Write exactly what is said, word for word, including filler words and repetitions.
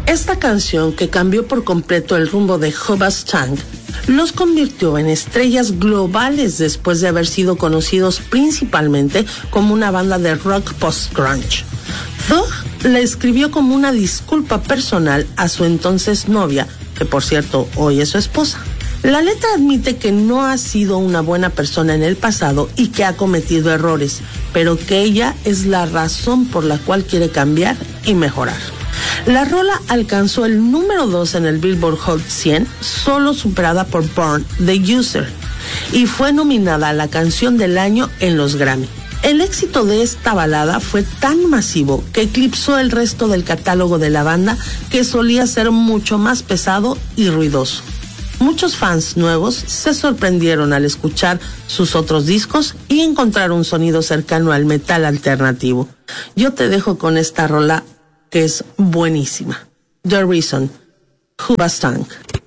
Esta canción, que cambió por completo el rumbo de Hoobastank, los convirtió en estrellas globales después de haber sido conocidos principalmente como una banda de rock post-grunge. Thug la escribió como una disculpa personal a su entonces novia, que por cierto hoy es su esposa. La letra admite que no ha sido una buena persona en el pasado y que ha cometido errores, pero que ella es la razón por la cual quiere cambiar y mejorar. La rola alcanzó el número dos en el Billboard Hot cien, solo superada por Burn, The User, y fue nominada a la canción del año en los Grammy. El éxito de esta balada fue tan masivo que eclipsó el resto del catálogo de la banda, que solía ser mucho más pesado y ruidoso. Muchos fans nuevos se sorprendieron al escuchar sus otros discos y encontrar un sonido cercano al metal alternativo. Yo te dejo con esta rola que es buenísima. The Reason, Hoobastank.